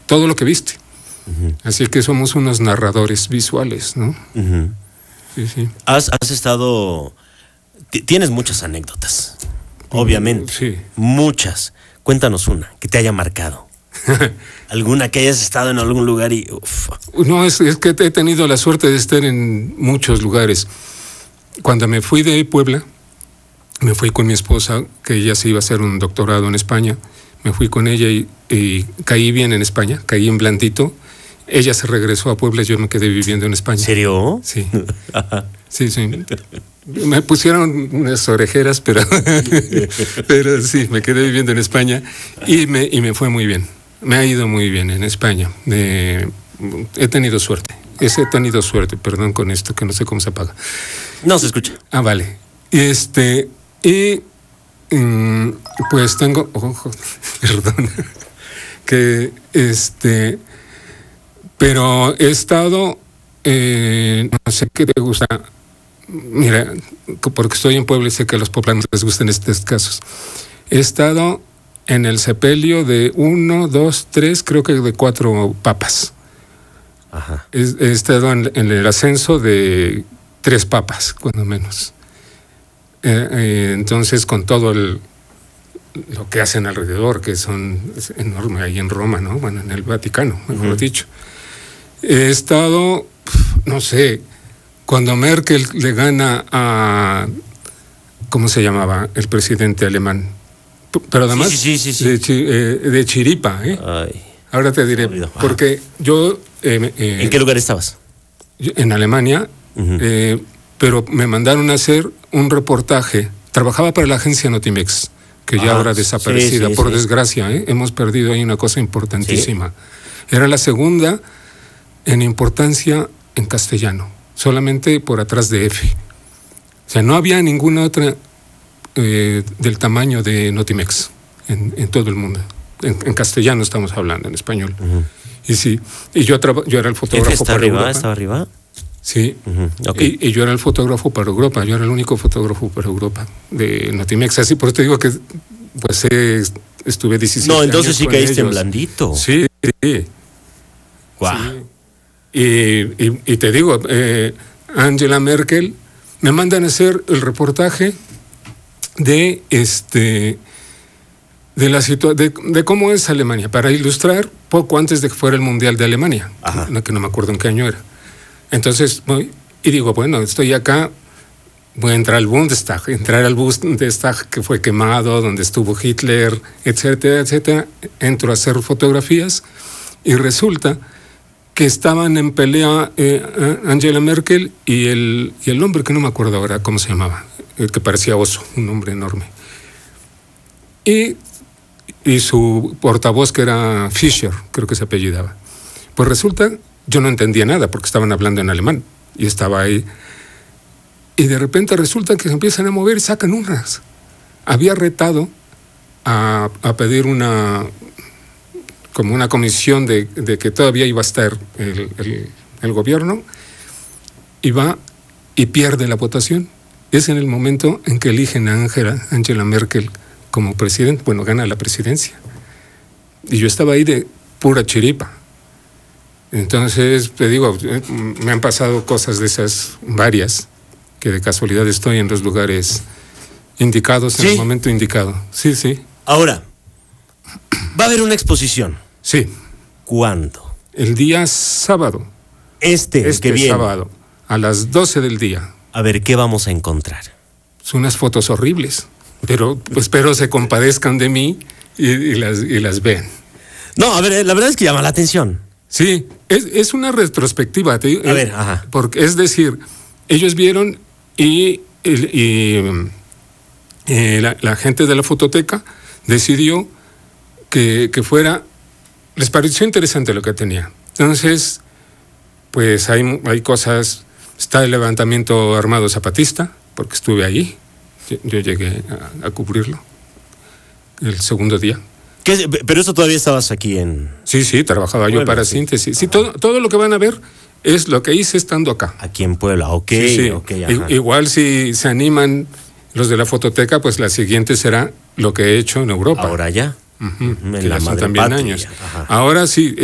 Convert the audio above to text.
todo lo que viste. Así que somos unos narradores visuales, ¿no? Sí, sí. Has estado... Tienes muchas anécdotas, obviamente. Sí. Muchas. Cuéntanos una que te haya marcado. ¿Alguna que hayas estado en algún lugar y... Uf. No, es que he tenido la suerte de estar en muchos lugares. Cuando me fui de Puebla, me fui con mi esposa, que ella se iba a hacer un doctorado en España. Me fui con ella y caí bien en España, caí en blandito. Ella se regresó a Puebla y yo me quedé viviendo en España. ¿En serio? Sí. Sí, sí. Me pusieron unas orejeras, pero sí, me quedé viviendo en España y me fue muy bien. Me ha ido muy bien en España. He tenido suerte. Perdón con esto, que no sé cómo se apaga. No se escucha. Ah, vale. Pues tengo... perdón. Pero he estado... no sé qué te gusta... Mira, porque estoy en Puebla y sé que a los poblanos les gustan estos casos. He estado en el sepelio de 1, 2, 3, creo que de 4 papas. Ajá. He estado en el ascenso de 3 papas, cuando menos. Entonces, con todo lo que hacen alrededor, que es enorme ahí en Roma, ¿no? Bueno, en el Vaticano, mejor dicho. He estado, no sé... Cuando Merkel le gana a... ¿Cómo se llamaba? El presidente alemán. Pero además Sí. de chiripa, ¿eh? Ay, ahora te diré, porque yo... ¿en qué lugar estabas? En Alemania, pero me mandaron a hacer un reportaje. Trabajaba para la agencia Notimex, que ya ahora desaparecida, por desgracia, ¿eh? Hemos perdido ahí una cosa importantísima. ¿Sí? Era la segunda en importancia en castellano, solamente por atrás de EFE. O sea, no había ninguna otra del tamaño de Notimex en todo el mundo. En castellano estamos hablando, en español. Y sí, y yo era el fotógrafo para Europa. ¿Estaba arriba? Sí, okay. Y yo era el fotógrafo para Europa, yo era el único fotógrafo para Europa de Notimex. Así, por eso te digo que pues estuve 17 años. No, entonces sí caíste en ellos. Blandito. Sí. Guau. Sí. Y te digo, Angela Merkel, me mandan a hacer el reportaje de cómo es Alemania, para ilustrar poco antes de que fuera el Mundial de Alemania, que no me acuerdo en qué año era. Entonces voy y digo, bueno, estoy acá, voy a entrar al Bundestag, que fue quemado, donde estuvo Hitler, etcétera, etcétera. Entro a hacer fotografías y resulta que estaban en pelea Angela Merkel y el hombre que no me acuerdo ahora cómo se llamaba, que parecía oso, un hombre enorme. Y su portavoz, que era Fischer, creo que se apellidaba. Pues resulta, yo no entendía nada porque estaban hablando en alemán y estaba ahí. Y de repente resulta que se empiezan a mover y sacan unas. Había retado a pedir como una comisión de que todavía iba a estar el gobierno, y va y pierde la votación. Es en el momento en que eligen a Angela Merkel como presidente, bueno, gana la presidencia. Y yo estaba ahí de pura chiripa. Entonces, te digo, me han pasado cosas de esas varias, que de casualidad estoy en los lugares indicados en el momento indicado. Sí. Ahora, va a haber una exposición. Sí. ¿Cuándo? El día sábado. Este que viene. Sábado, a las 12 del día. A ver, ¿qué vamos a encontrar? Son unas fotos horribles, pero espero se compadezcan de mí y las vean. No, a ver, la verdad es que llama la atención. Sí, es una retrospectiva. A ver, porque, es decir, ellos vieron y la gente de la fototeca decidió que fuera, les pareció interesante lo que tenía. Entonces, pues hay cosas, está el levantamiento armado zapatista, porque estuve allí, yo llegué a cubrirlo el segundo día. Pero eso todavía estabas aquí en... Sí, trabajaba yo para Síntesis. Sí, todo lo que van a ver es lo que hice estando acá. Aquí en Puebla, ok. Sí. Okay, igual si se animan los de la fototeca, pues la siguiente será lo que he hecho en Europa. Ahora ya. Que ya son también años. Ahora sí,